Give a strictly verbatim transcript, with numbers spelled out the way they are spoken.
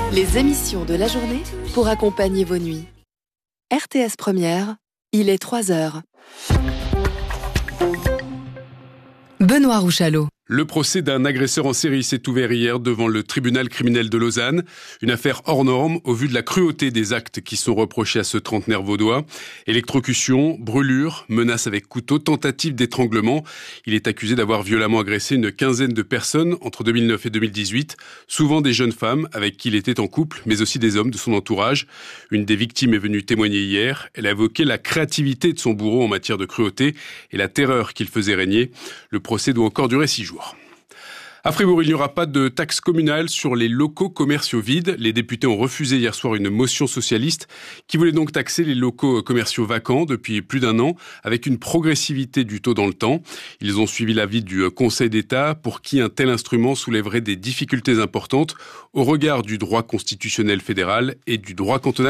Les émissions de la journée pour accompagner vos nuits. R T S Première, il est trois heures. Benoît Rouchalot. Le procès d'un agresseur en série s'est ouvert hier devant le tribunal criminel de Lausanne. Une affaire hors norme au vu de la cruauté des actes qui sont reprochés à ce trentenaire vaudois. Électrocution, brûlure, menaces avec couteau, tentative d'étranglement. Il est accusé d'avoir violemment agressé une quinzaine de personnes entre deux mille neuf et deux mille dix-huit. Souvent des jeunes femmes avec qui il était en couple, mais aussi des hommes de son entourage. Une des victimes est venue témoigner hier. Elle a évoqué la créativité de son bourreau en matière de cruauté et la terreur qu'il faisait régner. Le procès doit encore durer six jours. À Fribourg, il n'y aura pas de taxe communale sur les locaux commerciaux vides. Les députés ont refusé hier soir une motion socialiste qui voulait donc taxer les locaux commerciaux vacants depuis plus d'un an avec une progressivité du taux dans le temps. Ils ont suivi l'avis du Conseil d'État pour qui un tel instrument soulèverait des difficultés importantes au regard du droit constitutionnel fédéral et du droit cantonal.